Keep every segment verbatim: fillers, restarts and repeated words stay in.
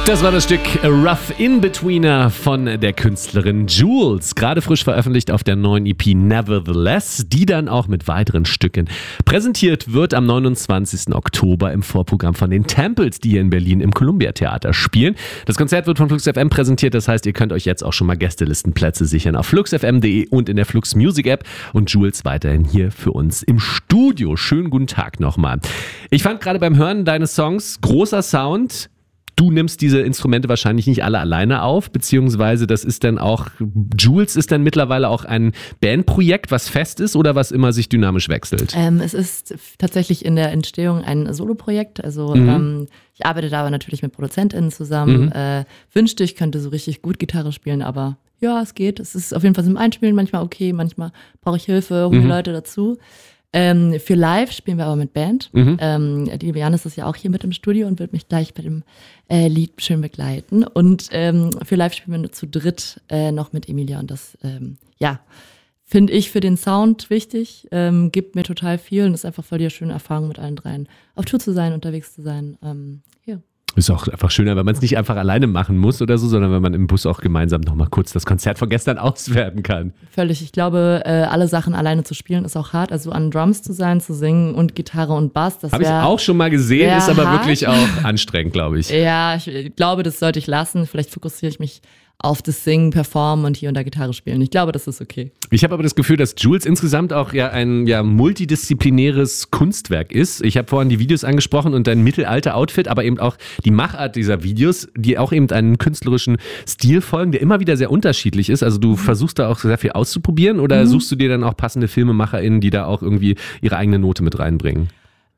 Das war das Stück A Rough In-Betweener von der Künstlerin Jules. Gerade frisch veröffentlicht auf der neuen E P Nevertheless, die dann auch mit weiteren Stücken präsentiert wird am neunundzwanzigsten Oktober im Vorprogramm von den Temples, die hier in Berlin im Columbia Theater spielen. Das Konzert wird von Flux F M präsentiert, das heißt, ihr könnt euch jetzt auch schon mal Gästelistenplätze sichern auf flux f m punkt de und in der Flux Music App. Und Jules weiterhin hier für uns im Studio. Schönen guten Tag nochmal. Ich fand gerade beim Hören deines Songs großer Sound. Du nimmst diese Instrumente wahrscheinlich nicht alle alleine auf, beziehungsweise das ist dann auch, Jules ist dann mittlerweile auch ein Bandprojekt, was fest ist oder was immer sich dynamisch wechselt? Ähm, es ist tatsächlich in der Entstehung ein Soloprojekt, also mhm. ähm, ich arbeite da aber natürlich mit ProduzentInnen zusammen, mhm. äh, wünschte, ich könnte so richtig gut Gitarre spielen, aber ja, es geht, es ist auf jeden Fall zum Einspielen manchmal okay, manchmal brauche ich Hilfe, hole mhm. Leute dazu. Ähm, für live spielen wir aber mit Band. Mhm. Ähm, die liebe Janis ist ja auch hier mit im Studio und wird mich gleich bei dem äh, Lied schön begleiten. Und ähm, für live spielen wir nur zu dritt äh, noch mit Emilia. Und das, ähm, ja, finde ich für den Sound wichtig, ähm, gibt mir total viel und ist einfach voll die schöne Erfahrung, mit allen dreien auf Tour zu sein, unterwegs zu sein. Ähm, ja. Ist auch einfach schöner, wenn man es nicht einfach alleine machen muss oder so, sondern wenn man im Bus auch gemeinsam nochmal kurz das Konzert von gestern auswerten kann. Völlig. Ich glaube, äh, alle Sachen alleine zu spielen ist auch hart. Also an Drums zu sein, zu singen und Gitarre und Bass, das habe ich auch schon mal gesehen, ist aber hart. Wirklich auch anstrengend, glaube ich. Ja, ich glaube, das sollte ich lassen. Vielleicht fokussiere ich mich auf das Singen, Performen und hier und da Gitarre spielen. Ich glaube, das ist okay. Ich habe aber das Gefühl, dass Jules insgesamt auch ja ein ja, multidisziplinäres Kunstwerk ist. Ich habe vorhin die Videos angesprochen und dein Mittelalter-Outfit, aber eben auch die Machart dieser Videos, die auch eben einen künstlerischen Stil folgen, der immer wieder sehr unterschiedlich ist. Also du mhm. versuchst da auch sehr viel auszuprobieren oder mhm. suchst du dir dann auch passende FilmemacherInnen, die da auch irgendwie ihre eigene Note mit reinbringen?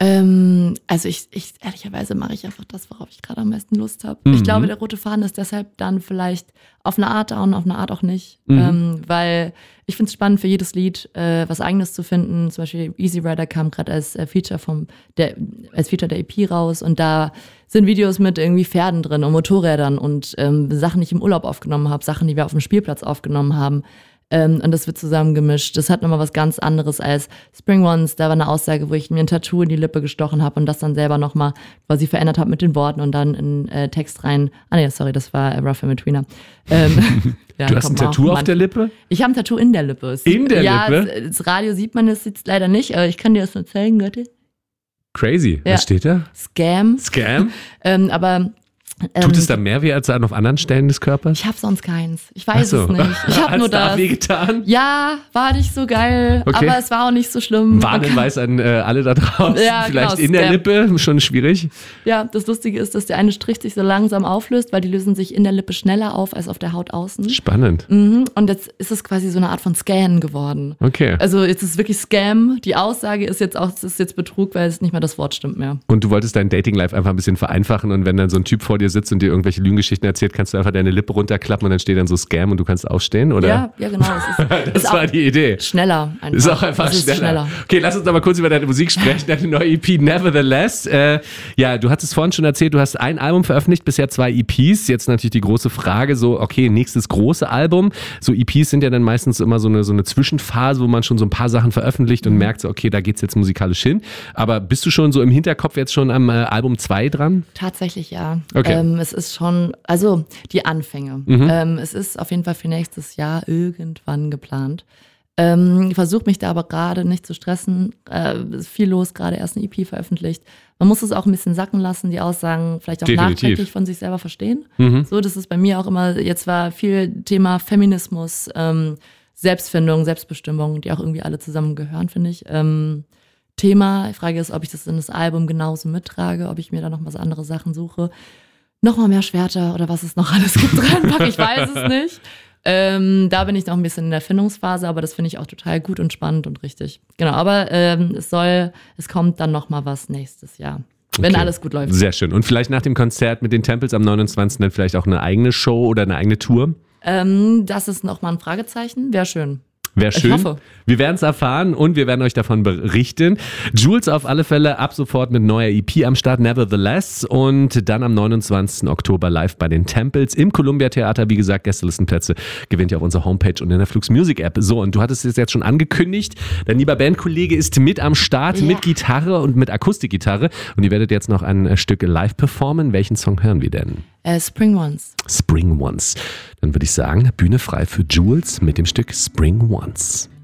Ähm, also ich, ich ehrlicherweise mache ich einfach das, worauf ich gerade am meisten Lust habe. Mhm. Ich glaube, der rote Faden ist deshalb dann vielleicht auf eine Art da und auf eine Art auch nicht. Mhm. Ähm, weil ich finde es spannend, für jedes Lied äh, was Eigenes zu finden. Zum Beispiel Easy Rider kam gerade als äh, Feature vom der als Feature der E P raus und da sind Videos mit irgendwie Pferden drin und Motorrädern und ähm, Sachen, die ich im Urlaub aufgenommen habe, Sachen, die wir auf dem Spielplatz aufgenommen haben. Ähm, und das wird zusammengemischt. Das hat nochmal was ganz anderes als Spring Ones. Da war eine Aussage, wo ich mir ein Tattoo in die Lippe gestochen habe und das dann selber nochmal quasi verändert habe mit den Worten und dann in äh, Text rein. Ah nee, sorry, das war äh, Rough In-Betweener. Ähm, ja, du hast ein Tattoo auf der Lippe? Ich habe ein Tattoo in der Lippe. Es in der ja, Lippe? Ja, das, das Radio sieht man es jetzt leider nicht, aber ich kann dir das nur zeigen, Götti. Crazy. Ja. Was steht da? Scam. Scam? ähm, aber Tut ähm, es da mehr weh als an auf anderen Stellen des Körpers? Ich habe sonst keins. Ich weiß so. es nicht. Ich habe nur das. Hat's da wehgetan? Ja, war nicht so geil, okay. Aber es war auch nicht so schlimm. Warnhinweis an äh, alle da draußen. Ja, vielleicht genau, in der Lippe, schon schwierig. Ja, das Lustige ist, dass der eine Strich sich so langsam auflöst, weil die lösen sich in der Lippe schneller auf als auf der Haut außen. Spannend. Mhm. Und jetzt ist es quasi so eine Art von Scan geworden. Okay. Also jetzt ist es wirklich Scam. Die Aussage ist jetzt auch, es ist jetzt Betrug, weil es nicht mehr das Wort stimmt mehr. Und du wolltest dein Dating-Life einfach ein bisschen vereinfachen und wenn dann so ein Typ vor dir sitzt und dir irgendwelche Lügengeschichten erzählt, kannst du einfach deine Lippe runterklappen und dann steht dann so Scam und du kannst aufstehen, oder? Ja, ja genau. Es ist, das ist war die Idee. Schneller einfach. Ist auch einfach ist schneller. schneller. Okay, lass uns noch mal kurz über deine Musik sprechen, deine neue E P Nevertheless. Äh, ja, du hattest vorhin schon erzählt, du hast ein Album veröffentlicht, bisher zwei E Ps. Jetzt natürlich die große Frage, so okay, nächstes große Album. So E Ps sind ja dann meistens immer so eine, so eine Zwischenphase, wo man schon so ein paar Sachen veröffentlicht und mhm. merkt so, okay, da geht's jetzt musikalisch hin. Aber bist du schon so im Hinterkopf jetzt schon am äh, Album zwei dran? Tatsächlich ja. Okay. Ähm, es ist schon, also die Anfänge. Mhm. Ähm, es ist auf jeden Fall für nächstes Jahr irgendwann geplant. Ähm, ich versuche mich da aber gerade nicht zu stressen. Äh, ist viel los, gerade erst eine E P veröffentlicht. Man muss es auch ein bisschen sacken lassen, die Aussagen vielleicht auch Definitiv. nachträglich von sich selber verstehen. Mhm. So, das ist bei mir auch immer, jetzt war viel Thema Feminismus, ähm, Selbstfindung, Selbstbestimmung, die auch irgendwie alle zusammengehören, finde ich. Ähm, Thema, die Frage ist, ob ich das in das Album genauso mittrage, ob ich mir da noch was andere Sachen suche. Nochmal mehr Schwerter oder was es noch alles gibt reinpacke, ich weiß es nicht. Ähm, da bin ich noch ein bisschen in der Findungsphase, aber das finde ich auch total gut und spannend und richtig. Genau, aber ähm, es soll, es kommt dann nochmal was nächstes Jahr. Wenn okay. alles gut läuft. Sehr schön. Und vielleicht nach dem Konzert mit den Temples am neunundzwanzigsten dann vielleicht auch eine eigene Show oder eine eigene Tour? Ähm, das ist nochmal ein Fragezeichen. Wäre schön. Wäre schön. Ich hoffe. Wir werden es erfahren und wir werden euch davon berichten. Jules auf alle Fälle ab sofort mit neuer E P am Start, Nevertheless. Und dann am neunundzwanzigsten Oktober live bei den Temples im Columbia Theater. Wie gesagt, Gästelistenplätze gewinnt ihr auf unserer Homepage und in der Flux Music App. So, und du hattest es jetzt schon angekündigt. Dein lieber Bandkollege ist mit am Start, ja. mit Gitarre und mit Akustikgitarre. Und ihr werdet jetzt noch ein Stück live performen. Welchen Song hören wir denn? Äh, Spring Once. Spring Once. Dann würde ich sagen, Bühne frei für Jules mit dem Stück Spring Once.